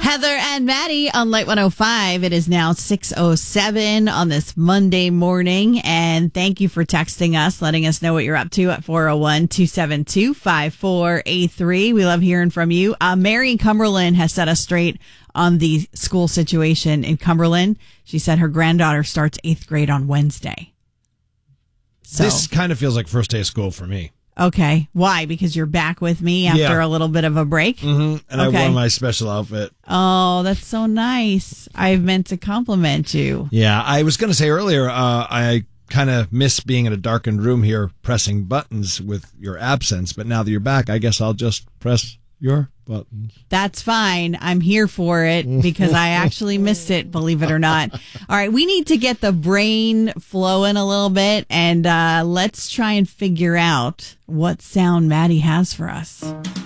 Heather and Maddie on Light 105. It is now 6:07 on this Monday morning. And thank you for texting us, letting us know what you're up to at 401-272-5483. We love hearing from you. Mary in Cumberland has set us straight on the school situation in Cumberland. She said her granddaughter starts 8th grade on Wednesday. So, this kind of feels like first day of school for me. Okay. Why? Because you're back with me after a little bit of a break? Mm-hmm. And okay. I wore my special outfit. Oh, that's so nice. I've meant to compliment you. Yeah, I was going to say earlier, I kind of miss being in a darkened room here pressing buttons with your absence. But now that you're back, I guess I'll just press your buttons. That's fine. I'm here for it because I actually missed it, believe it or not. All right, we need to get the brain flowing a little bit, and let's try and figure out what sound Maddie has for us.